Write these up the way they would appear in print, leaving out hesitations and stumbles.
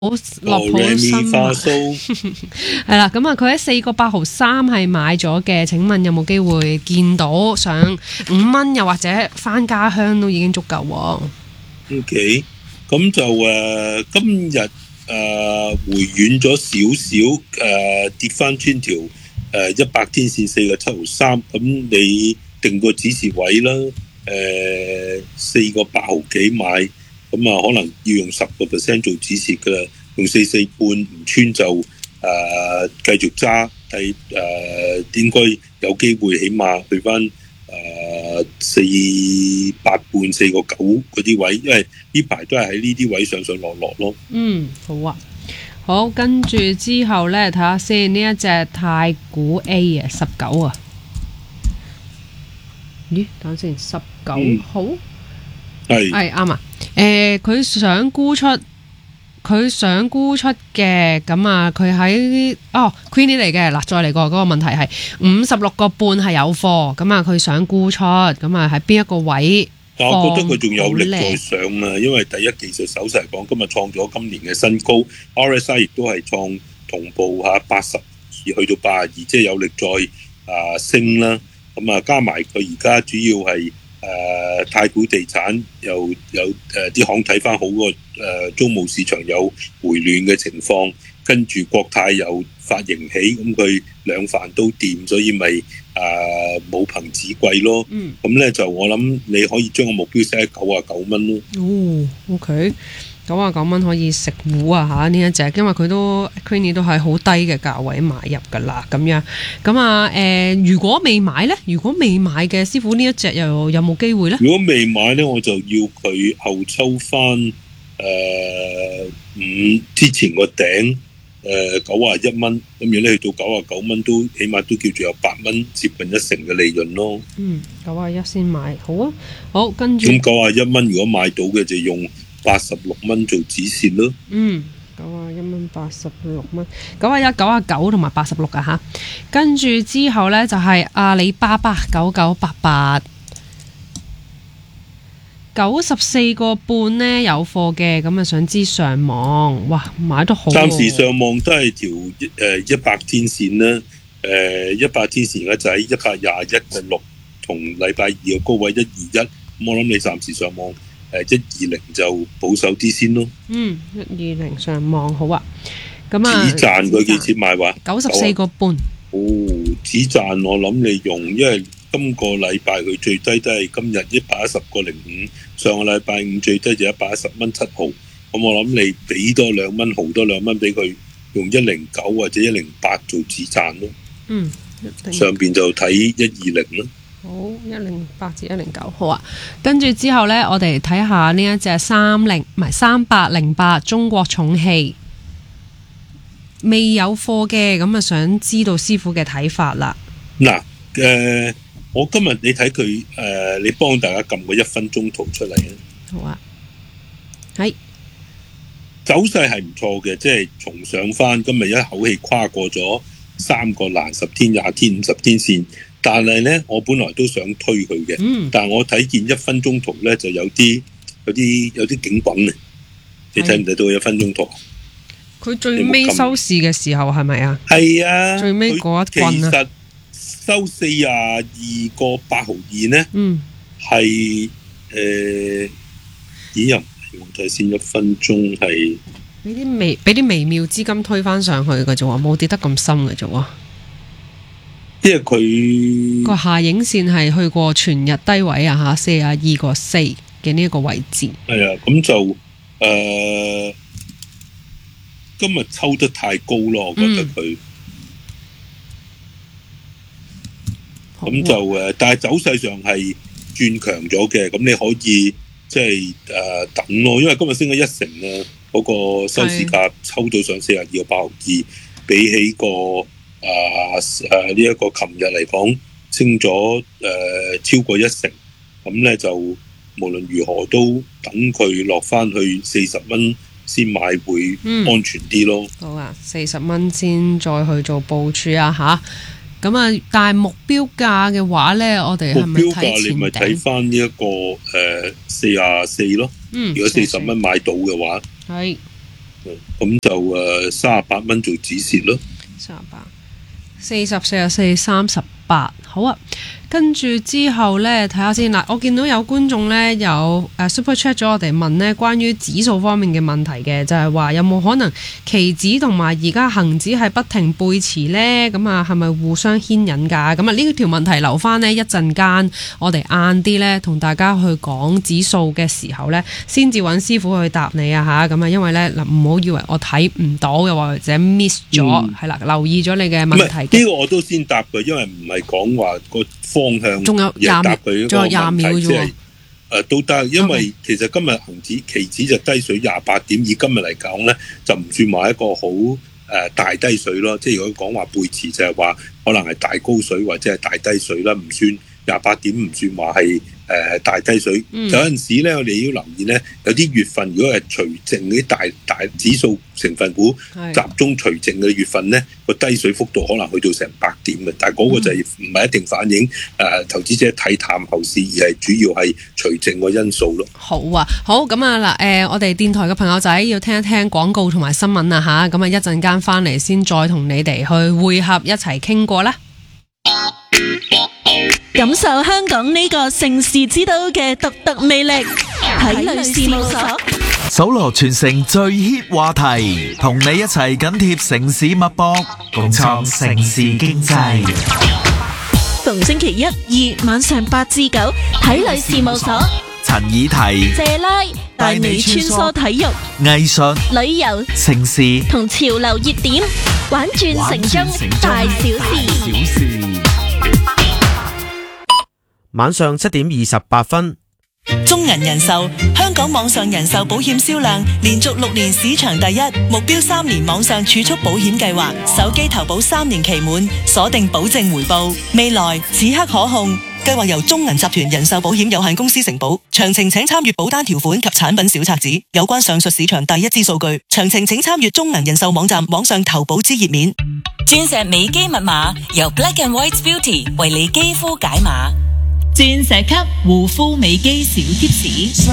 樂普新聞係啦，咁啊，佢喺4.83係買咗嘅，請問有冇機會見到上5蚊，又或者返家鄉都已經足夠 ？OK， 咁就今日回軟咗少少，跌翻穿條100天線4.763，咁你定個指示位啦，4.8毫幾買，咁啊可能要用10% 做指示㗎啦，用4.4半唔穿就繼續揸，應該有機會起碼去翻4.8半4.9嗰啲位，因為呢排都係喺呢啲位上上落落咯。 好啊，好，跟住之後呢，睇下先，呢一隻太古 A 啊，19啊，咦，等先，19好，係啱啊，佢想沽出嘅，咁啊，佢喺Queenie 嚟嘅，嗱，再嚟過嗰個問題係56個半係有貨，咁啊，佢想沽出，咁啊，喺邊一個位？ 但我覺得佢仲有力再上啊，因為第一技術手勢嚟講，今日創咗今年嘅新高 ，RSI 亦都係創同步82去到82，即係有力再升啦。咁啊，加埋佢而家主要係太古地產有啲行睇翻好個租務市場有回暖嘅情況，跟住國泰又發盈喜，咁佢兩範都掂，所以咪冇憑紙貴咯。咁咧就我諗你可以將個目標 set 喺99蚊咯。 OK。99蚊可以食糊啊嚇呢一隻，因為佢都 Queenie 都係好低嘅價位買入㗎啦，咁樣咁啊如果未買呢？如果未買嘅師傅呢一隻又有冇機會呢？ 如果未買呢，我就要佢後抽翻之前個頂91蚊，咁如果你去到99蚊都起碼都叫做有8蚊，接近1成嘅利潤咯。 91先買，好啊，好，跟住咁91蚊如果買到嘅就用86蚊做止蝕咯。 91蚊86蚊，91、99同埋86啊嚇。跟住之後呢，就係阿里巴巴9988。94個半呢有貨嘅，咁啊想知上網，哇買得好喎。 暫時上網都係條100天線啦，100天線而家就喺121.6，同禮拜二嘅高位121，咁我諗你暫時上網120就保守啲先咯。 120上網好啊，咁啊止賺佢幾錢買話 ？94個半。 止賺我諗你用，因為今個禮拜佢最低都係今日110.05，上個禮拜五最低就110蚊7毫，咁我諗你俾多2蚊，豪多2蚊俾佢，用109或者108做止賺咯。上邊就睇120咯。 好，108至109，好啊。跟住之後呢，我哋睇下呢一隻3808中國重汽，未有貨嘅，咁啊想知道師傅嘅睇法啦。 嗱，我今日你睇佢你幫大家撳個1分鐘圖出嚟啊。 好啊，係走勢係唔錯嘅，即係重上翻，今日一口氣跨過咗3個欄10天、20天、50天線。但係咧，我本來都想推佢嘅，但係我睇見1分鐘圖咧就有啲警棍啊！你睇唔睇到1分鐘圖？ 佢最尾收市嘅時候係咪啊？ 係啊， 最尾嗰一棍啊！ 其實收42.82呢，係又唔係我睇先1分鐘係俾啲微妙資金推翻上去嘅啫喎，冇跌得咁深嘅啫喎。 因為佢個下影線係去過全日低位啊嚇，42.4嘅呢一個位置。 係啊，咁就今日抽得太高咯，我覺得佢。咁就但係走勢上係轉強咗嘅，咁你可以即係等咯，因為今日升咗1成啊，嗰個收市價抽到上42.82，比起個呢一個琴日嚟講升咗超過1成，咁咧就無論如何都等佢落翻去40蚊先買會安全啲咯。 好啊，40蚊先再去做部署啊嚇。咁啊，但係目標價嘅話咧，我哋係咪睇前頂？目標價你咪睇翻呢一個44咯。如果40蚊買到嘅話， 係咁就38蚊做止蝕咯。 38、40、44、38，好啊。跟住之後呢，睇下先嗱，我見到有觀眾呢，有super chat 咗我哋問呢關於指數方面嘅問題嘅，就係話有冇可能期指同埋而家恒指係不停背馳呢？咁啊係咪互相牽引㗎？咁啊呢條問題留翻呢一陣間，我哋晏啲呢同大家去講指數嘅時候呢，先至揾師傅去答你啊嚇。咁啊因為呢，嗱唔好以為我睇唔到又或者 miss 咗，係啦，留意咗你嘅問題嘅。 呢個我都先答佢，因為唔係講話個方向， 仲有20秒，仲有20秒啫喎。 都得，因為其實今日恒指期指就低水28點，以今日嚟講咧，就唔算話一個好大低水咯。即係如果講話背馳，就係話可能係大高水或者係大低水啦，唔算28點，唔算話係大低水。有陣時咧，我哋要留意咧，有啲月份如果係除淨嗰啲大指數成分股集中除淨嘅月份咧，個低水幅度可能去到成100點嘅，但係嗰個就係唔係一定反映投資者睇淡後市，而係主要係除淨個因素咯。 好啊，好咁啊嗱，我哋電台嘅朋友仔要聽一聽廣告同埋新聞啊吓，咁啊一陣間翻嚟先再同你哋去會合一齊傾過啦。 感受香港呢個盛事之都嘅獨特魅力，體類事務所搜羅全城最 hit 話題，同你一齊緊貼城市脈搏，共創城市經濟。 逢星期1、2晚上8至9，體類事務所陳以提、 謝拉帶你穿梭體育、 藝術、 旅遊、 城市同潮流熱點，玩轉城中大小事。 晚上7點28分， 中銀人壽香港網上人壽保險銷量連續6年市場第一，目標3年網上儲蓄保險計劃，手機投保3年期滿，鎖定保證回報，未來此刻可控。計劃由中銀集團人壽保險有限公司承保，詳情請參閱保單條款及產品小冊子。有關上述市場第一支數據，詳情請參閱中銀人壽網站網上投保之頁面。 鑽石美肌密碼由 Black and White Beauty 為你肌膚解碼。鑽石級護膚美肌小貼士，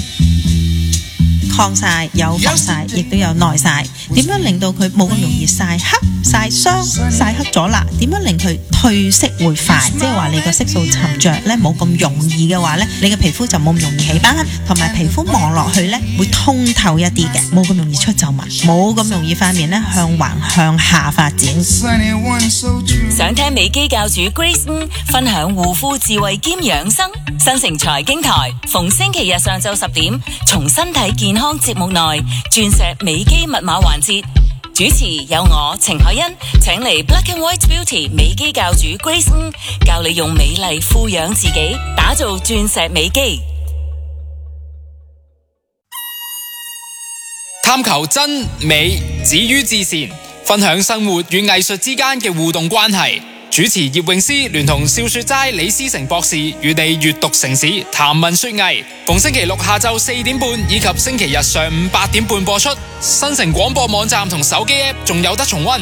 抗曬有防曬，亦都有耐曬。點樣令到佢冇咁容易曬黑、曬傷、曬黑咗啦？點樣令佢褪色會快？即係話你個色素沉着咧冇咁容易嘅話咧，你嘅皮膚就冇咁容易起斑，同埋皮膚望落去咧會通透一啲嘅，冇咁容易出皺紋，冇咁容易塊面咧向橫向下發展。 想聽美肌教主 Grace 分享護膚智慧兼養生，新城財經台逢星期日上晝10點，從身體健康節目內鑽石美肌密碼環節，主持有我程海欣，請嚟 Black and White Beauty 美肌教主 Grace 教你用美麗富養自己，打造鑽石美肌。 探求真美止於至善，分享生活與藝術之間嘅互動關係。主持葉詠詩聯同笑雪齋李思成博士與你閱讀城市談文說藝，逢星期六下晝4點半以及星期日上午8點半播出。新城廣播網站同手機 App 仲有得重溫。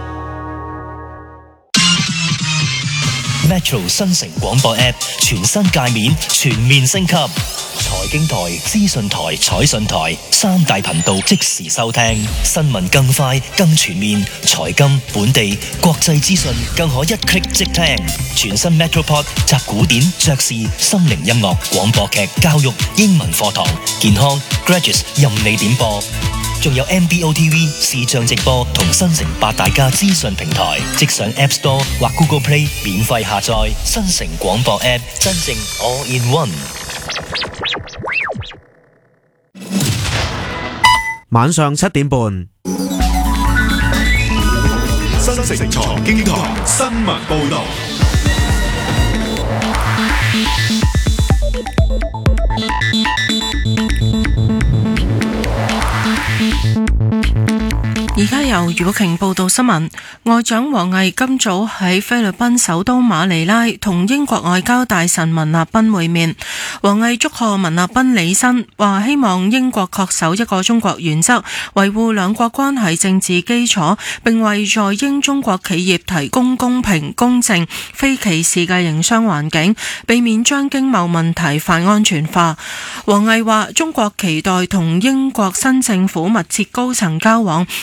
Metro 新城廣播 App 全新界面全面升級，財經台、資訊台、彩訊台3大頻道即時收聽，新聞更快更全面，財金、本地、國際資訊更可一 click 即聽。全新 Metropod 集古典、爵士、心靈音樂、廣播劇、教育、英文課堂、健康、Graduates 任你點播。仲有 MBO TV 視像直播同新城8大家資訊平台，即上 App Store 或 Google Play 免費下載。新城廣播 App 真正 All in One。 晚上7點半， 新城財經台新聞報道。 而家由余寶瓊報道新聞。外長王毅今早喺菲律賓首都馬尼拉同英國外交大臣文納賓會面。王毅祝賀文納賓履新，話希望英國恪守一個中國原則，維護兩國關係政治基礎，並為在英中國企業提供公平、公正、非歧視嘅營商環境，避免將經貿問題泛安全化。王毅話：中國期待同英國新政府密切高層交往，